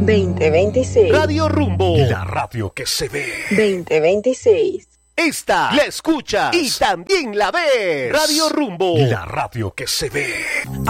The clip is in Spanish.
2026. Radio Rumbo, la radio que se ve. 2026. Esta la escuchas y también la ves. Radio Rumbo, la radio que se ve.